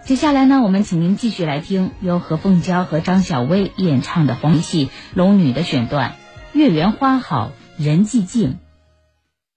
接下来呢，我们请您继续来听由何凤娇和张小薇演唱的黄梅戏《龙女》的选段：月圆花好人寂静，